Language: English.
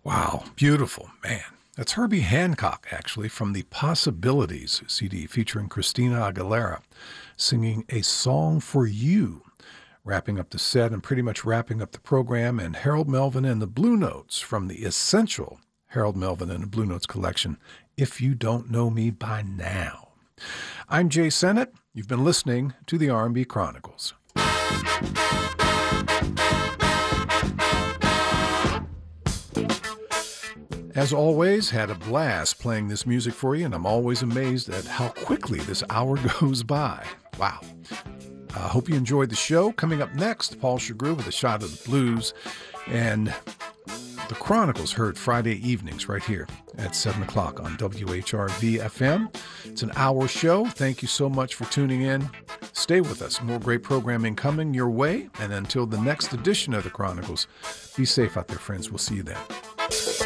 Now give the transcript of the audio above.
Wow, beautiful, man. That's Herbie Hancock, actually, from the Possibilities CD featuring Christina Aguilera singing A Song for You, wrapping up the set and pretty much wrapping up the program, and Harold Melvin and the Blue Notes from the essential Harold Melvin and the Blue Notes collection, If You Don't Know Me By Now. I'm Jay Sennett. You've been listening to the R&B Chronicles. As always, had a blast playing this music for you, and I'm always amazed at how quickly this hour goes by. Wow. I hope you enjoyed the show. Coming up next, Paul Chagru with a shot of the blues, and the Chronicles heard Friday evenings right here at 7 o'clock on WHRV-FM. It's an hour show. Thank you so much for tuning in. Stay with us. More great programming coming your way. And until the next edition of the Chronicles, be safe out there, friends. We'll see you then.